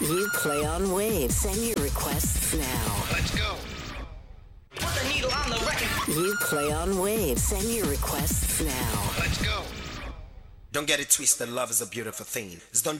You play on Wave. Send your requests now. Let's go. Put the needle on the record. You play on Wave. Send your requests now. Let's go. Don't get it twisted, love is a beautiful thing. It's done